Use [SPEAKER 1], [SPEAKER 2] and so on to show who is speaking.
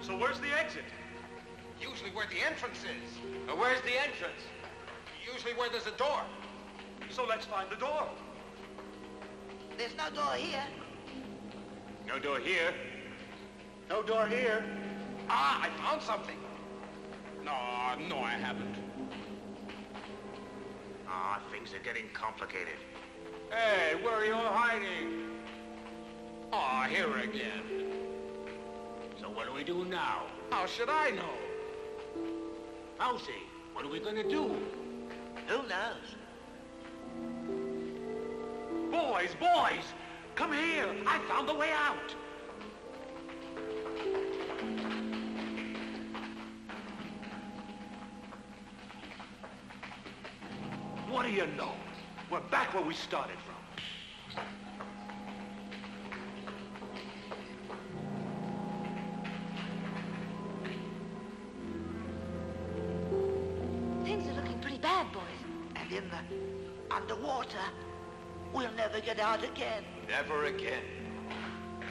[SPEAKER 1] So where's the exit?
[SPEAKER 2] Usually where the entrance is.
[SPEAKER 3] Where's the entrance?
[SPEAKER 2] Usually where there's a door.
[SPEAKER 1] So let's find the door.
[SPEAKER 4] There's no door here.
[SPEAKER 3] No door here.
[SPEAKER 1] No door here.
[SPEAKER 2] Ah, I found something. No, I haven't.
[SPEAKER 3] Ah, things are getting complicated. Hey, where are you hiding?
[SPEAKER 2] Ah, here again.
[SPEAKER 3] So what do we do now?
[SPEAKER 2] How should I know?
[SPEAKER 3] Mousy, what are we gonna do?
[SPEAKER 4] Who knows?
[SPEAKER 1] Boys, come here. I found the way out. What do you know? We're back where we started from.
[SPEAKER 5] Things are looking pretty bad, boys.
[SPEAKER 4] And in the underwater, we'll never get out again.
[SPEAKER 3] Never again.